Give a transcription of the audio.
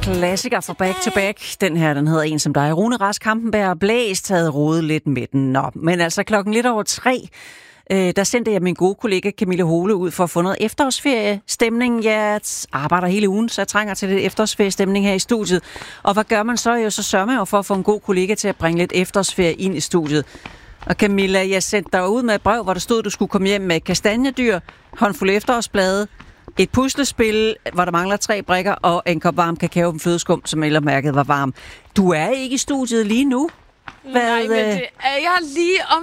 klassiker fra Back to Back. Den her, den hedder En som dig. Rune Rask Kampenberg og Blæst havde rodet lidt med den. Nå, men altså 2:03, der sendte jeg min gode kollega Camilla Hole ud for at få noget efterårsferiestemning. Jeg arbejder hele ugen, så jeg trænger til lidt efterårsferiestemning her i studiet. Og hvad gør man så? Jo, så sørger man jo for at få en god kollega til at bringe lidt efterårsferie ind i studiet. Og Camilla, jeg sendte dig ud med et brev, hvor der stod, at du skulle komme hjem med kastanjedyr, håndfuld efterårsblade, et puslespil, hvor der mangler 3 brikker, og en kop varm kakao med flødeskum, som ellermærket var varm. Du er ikke i studiet lige nu. Nej, men det er jeg lige om